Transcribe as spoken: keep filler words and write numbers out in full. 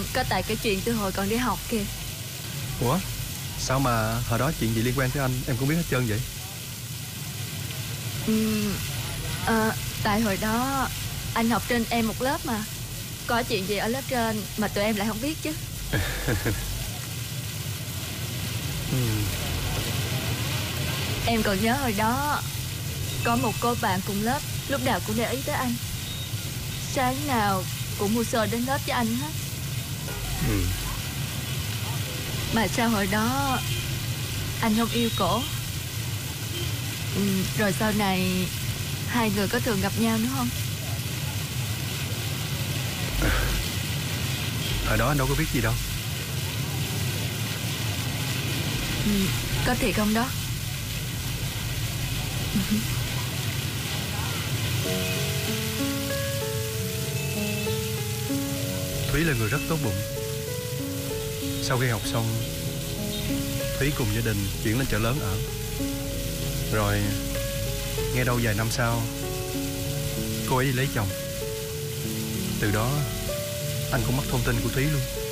có tại cái chuyện từ hồi còn đi học kìa. Ủa, sao mà hồi đó chuyện gì liên quan tới anh em cũng biết hết trơn vậy? Ừ, à, tại hồi đó anh học trên em một lớp mà. Có chuyện gì ở lớp trên mà tụi em lại không biết chứ. ừ. Em còn nhớ hồi đó có một cô bạn cùng lớp lúc nào cũng để ý tới anh. Sáng nào cũng mua xôi đến lớp cho anh hết. Ừ. Mà sao hồi đó anh không yêu cổ? Ừ, rồi sau này hai người có thường gặp nhau nữa không? Hồi đó anh đâu có biết gì đâu. Ừ, có thiệt không đó? Thúy là người rất tốt bụng. Sau khi học xong, Thúy cùng gia đình chuyển lên chợ lớn ở. Rồi nghe đâu vài năm sau cô ấy đi lấy chồng. Từ đó anh cũng mất thông tin của Thúy luôn.